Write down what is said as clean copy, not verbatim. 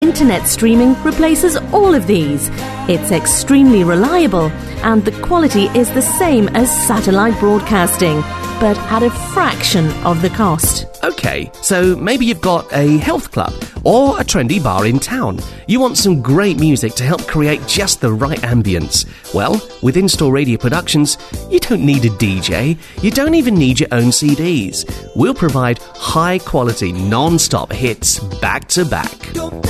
internet streaming replaces all of these. It's extremely reliable, and the quality is the same as satellite broadcasting, but at a fraction of the cost. OK, so maybe you've got a health club or a trendy bar in town. You want some great music to help create just the right ambience. Well, with In-Store Radio Productions, you don't need a DJ. You don't even need your own CDs. We'll provide high-quality, non-stop hits back to back.